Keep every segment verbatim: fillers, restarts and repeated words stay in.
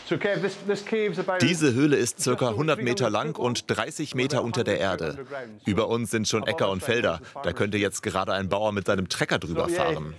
Diese Höhle ist circa hundert Meter lang und dreißig Meter unter der Erde. Über uns sind schon Äcker und Felder. Da könnte jetzt gerade ein Bauer mit seinem Trecker drüber fahren.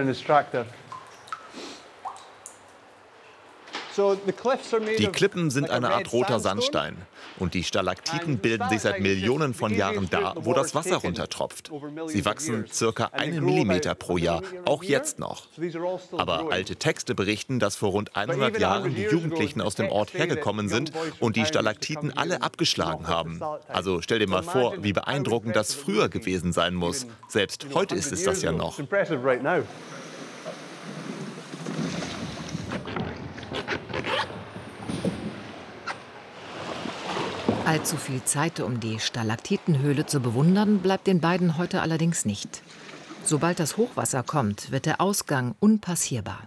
Die Klippen sind eine Art roter Sandstein. Und die Stalaktiten bilden sich seit Millionen von Jahren da, wo das Wasser runtertropft. Sie wachsen circa einen Millimeter pro Jahr, auch jetzt noch. Aber alte Texte berichten, dass vor rund hundert Jahren die Jugendlichen aus dem Ort hergekommen sind und die Stalaktiten alle abgeschlagen haben. Also stell dir mal vor, wie beeindruckend das früher gewesen sein muss. Selbst heute ist es das ja noch. Allzu viel Zeit, um die Stalaktitenhöhle zu bewundern, bleibt den beiden heute allerdings nicht. Sobald das Hochwasser kommt, wird der Ausgang unpassierbar.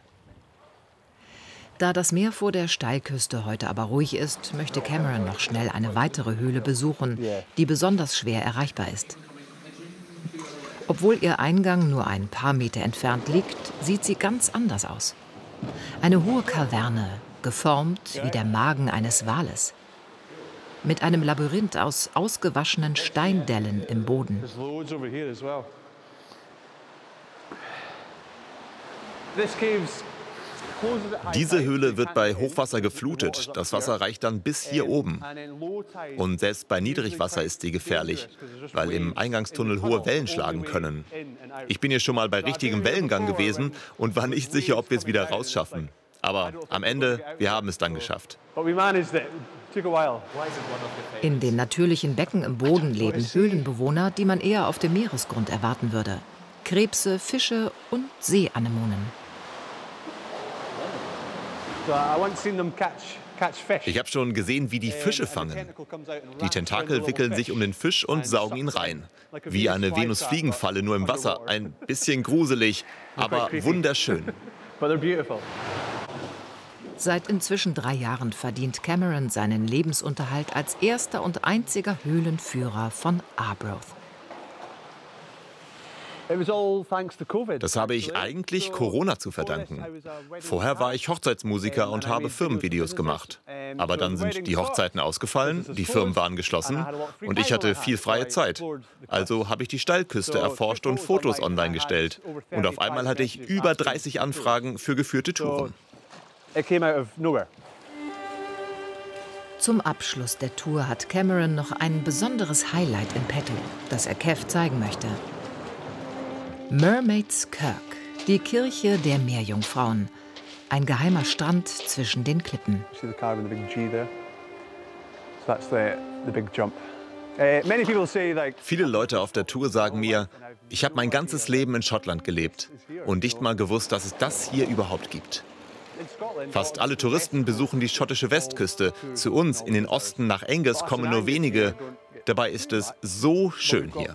Da das Meer vor der Steilküste heute aber ruhig ist, möchte Cameron noch schnell eine weitere Höhle besuchen, die besonders schwer erreichbar ist. Obwohl ihr Eingang nur ein paar Meter entfernt liegt, sieht sie ganz anders aus. Eine hohe Kaverne, geformt wie der Magen eines Wales. Mit einem Labyrinth aus ausgewaschenen Steindellen im Boden. Diese Höhle wird bei Hochwasser geflutet. Das Wasser reicht dann bis hier oben. Und selbst bei Niedrigwasser ist sie gefährlich, weil im Eingangstunnel hohe Wellen schlagen können. Ich bin hier schon mal bei richtigem Wellengang gewesen und war nicht sicher, ob wir es wieder rausschaffen. Aber am Ende, wir haben es dann geschafft. In den natürlichen Becken im Boden leben Höhlenbewohner, die man eher auf dem Meeresgrund erwarten würde. Krebse, Fische und Seeanemonen. Ich habe schon gesehen, wie die Fische fangen. Die Tentakel wickeln sich um den Fisch und saugen ihn rein. Wie eine Venusfliegenfalle, nur im Wasser. Ein bisschen gruselig, aber wunderschön. Seit inzwischen drei Jahren verdient Cameron seinen Lebensunterhalt als erster und einziger Höhlenführer von Arbroath. Das habe ich eigentlich Corona zu verdanken. Vorher war ich Hochzeitsmusiker und habe Firmenvideos gemacht. Aber dann sind die Hochzeiten ausgefallen, die Firmen waren geschlossen und ich hatte viel freie Zeit. Also habe ich die Steilküste erforscht und Fotos online gestellt. Und auf einmal hatte ich über dreißig Anfragen für geführte Touren. Zum Abschluss der Tour hat Cameron noch ein besonderes Highlight in petto, das er Kev zeigen möchte. Mermaid's Kirk, die Kirche der Meerjungfrauen. Ein geheimer Strand zwischen den Klippen. Viele Leute auf der Tour sagen mir, ich habe mein ganzes Leben in Schottland gelebt und nicht mal gewusst, dass es das hier überhaupt gibt. Fast alle Touristen besuchen die schottische Westküste. Zu uns in den Osten nach Angus kommen nur wenige. Dabei ist es so schön hier.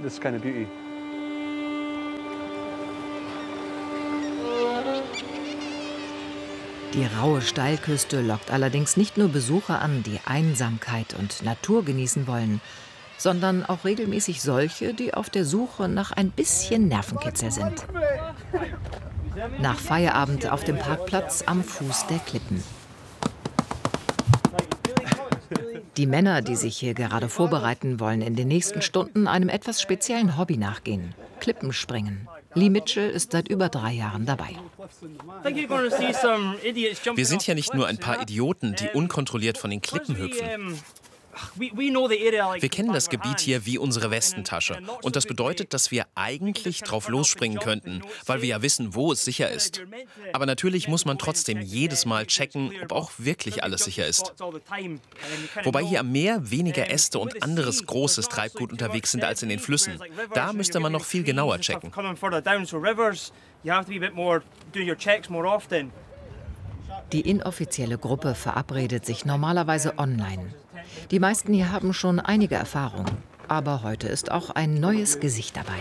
Die raue Steilküste lockt allerdings nicht nur Besucher an, die Einsamkeit und Natur genießen wollen, sondern auch regelmäßig solche, die auf der Suche nach ein bisschen Nervenkitzel sind. Nach Feierabend auf dem Parkplatz am Fuß der Klippen. Die Männer, die sich hier gerade vorbereiten, wollen in den nächsten Stunden einem etwas speziellen Hobby nachgehen: Klippenspringen. Lee Mitchell ist seit über drei Jahren dabei. Wir sind ja nicht nur ein paar Idioten, die unkontrolliert von den Klippen hüpfen. Wir kennen das Gebiet hier wie unsere Westentasche. Und das bedeutet, dass wir eigentlich drauf losspringen könnten, weil wir ja wissen, wo es sicher ist. Aber natürlich muss man trotzdem jedes Mal checken, ob auch wirklich alles sicher ist. Wobei hier am Meer weniger Äste und anderes großes Treibgut unterwegs sind als in den Flüssen. Da müsste man noch viel genauer checken. Die inoffizielle Gruppe verabredet sich normalerweise online. Die meisten hier haben schon einige Erfahrung, aber heute ist auch ein neues Gesicht dabei.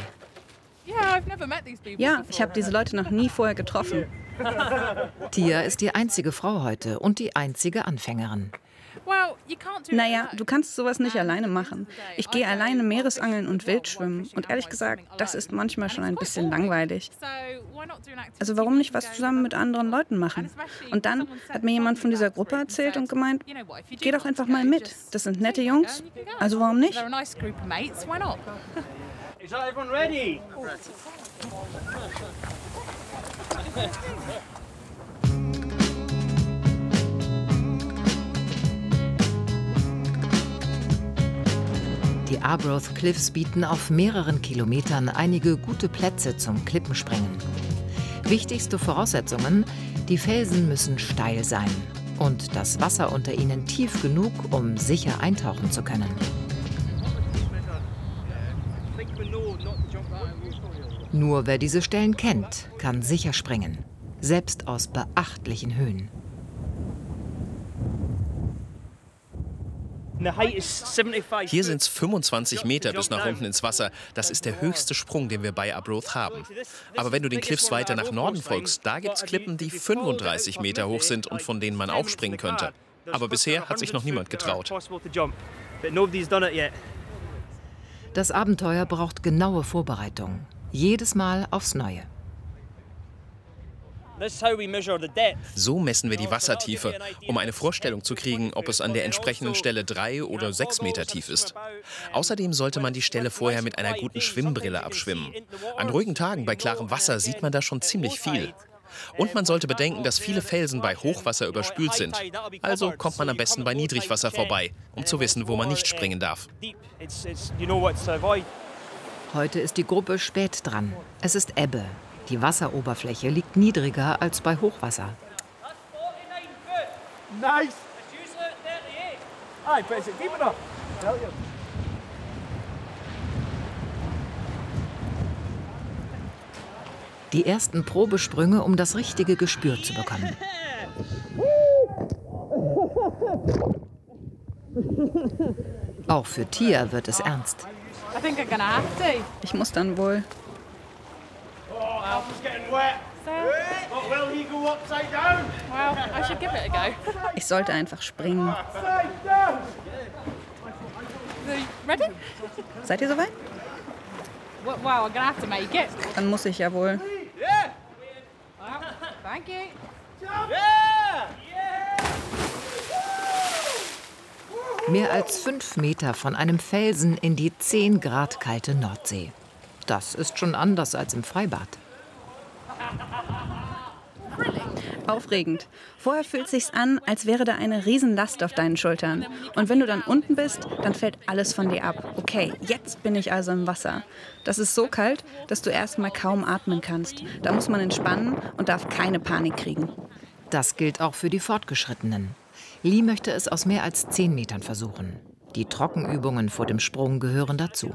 Ja, ich habe diese Leute noch nie vorher getroffen. Tia ist die einzige Frau heute und die einzige Anfängerin. Naja, du kannst sowas nicht alleine machen. Ich gehe alleine Meeresangeln und Wildschwimmen. Und ehrlich gesagt, das ist manchmal schon ein bisschen langweilig. Also warum nicht was zusammen mit anderen Leuten machen? Und dann hat mir jemand von dieser Gruppe erzählt und gemeint, geh doch einfach mal mit. Das sind nette Jungs. Also warum nicht? Is everyone ready? Die Arbroath Cliffs bieten auf mehreren Kilometern einige gute Plätze zum Klippenspringen. Wichtigste Voraussetzungen: die Felsen müssen steil sein und das Wasser unter ihnen tief genug, um sicher eintauchen zu können. Nur wer diese Stellen kennt, kann sicher springen, selbst aus beachtlichen Höhen. Hier sind es fünfundzwanzig Meter bis nach unten ins Wasser. Das ist der höchste Sprung, den wir bei Arbroath haben. Aber wenn du den Cliffs weiter nach Norden folgst, da gibt es Klippen, die fünfunddreißig Meter hoch sind und von denen man auch springen könnte. Aber bisher hat sich noch niemand getraut. Das Abenteuer braucht genaue Vorbereitung. Jedes Mal aufs Neue. So messen wir die Wassertiefe, um eine Vorstellung zu kriegen, ob es an der entsprechenden Stelle drei oder sechs Meter tief ist. Außerdem sollte man die Stelle vorher mit einer guten Schwimmbrille abschwimmen. An ruhigen Tagen bei klarem Wasser sieht man da schon ziemlich viel. Und man sollte bedenken, dass viele Felsen bei Hochwasser überspült sind. Also kommt man am besten bei Niedrigwasser vorbei, um zu wissen, wo man nicht springen darf. Heute ist die Gruppe spät dran. Es ist Ebbe. Die Wasseroberfläche liegt niedriger als bei Hochwasser. Nice. Die ersten Probesprünge, um das richtige Gespür zu bekommen. Auch für Tia wird es ernst. Ich muss dann wohl. Ich sollte einfach springen. Seid ihr soweit? Dann muss ich ja wohl. Mehr als fünf Meter von einem Felsen in die zehn Grad kalte Nordsee. Das ist schon anders als im Freibad. Aufregend. Vorher fühlt es sich an, als wäre da eine Riesenlast auf deinen Schultern. Und wenn du dann unten bist, dann fällt alles von dir ab. Okay, jetzt bin ich also im Wasser. Das ist so kalt, dass du erst mal kaum atmen kannst. Da muss man entspannen und darf keine Panik kriegen. Das gilt auch für die Fortgeschrittenen. Lee möchte es aus mehr als zehn Metern versuchen. Die Trockenübungen vor dem Sprung gehören dazu.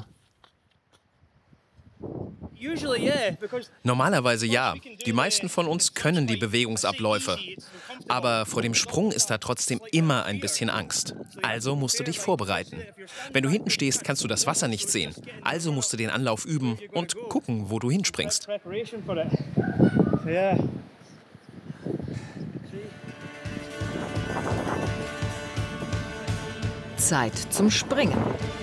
Normalerweise ja. Die meisten von uns können die Bewegungsabläufe. Aber vor dem Sprung ist da trotzdem immer ein bisschen Angst. Also musst du dich vorbereiten. Wenn du hinten stehst, kannst du das Wasser nicht sehen. Also musst du den Anlauf üben und gucken, wo du hinspringst. Zeit zum Springen.